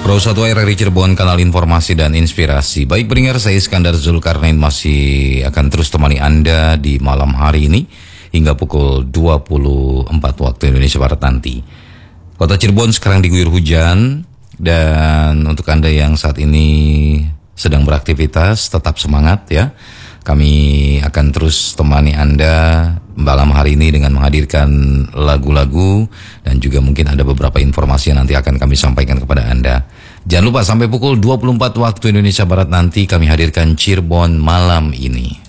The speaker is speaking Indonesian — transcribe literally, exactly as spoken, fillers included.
Pro satu R R I Cirebon, kanal informasi dan inspirasi. Baik pendengar, saya Iskandar Zulkarnain masih akan terus temani Anda di malam hari ini hingga pukul dua puluh empat waktu Indonesia Barat nanti. Kota Cirebon sekarang diguyur hujan, dan untuk Anda yang saat ini sedang beraktivitas tetap semangat ya. Kami akan terus temani Anda malam hari ini dengan menghadirkan lagu-lagu dan juga mungkin ada beberapa informasi yang nanti akan kami sampaikan kepada Anda. Jangan lupa sampai pukul dua puluh empat waktu Indonesia Barat nanti kami hadirkan Cirebon malam ini.